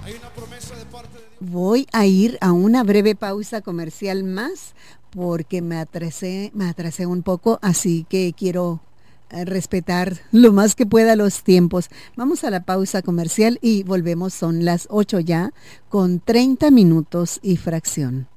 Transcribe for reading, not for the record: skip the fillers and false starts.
Hay una promesa de parte de Dios. Voy a ir a una breve pausa comercial más porque me atrasé un poco, así que quiero respetar lo más que pueda los tiempos. Vamos a la pausa comercial y volvemos, son las 8 ya, con 30 minutos y fracción.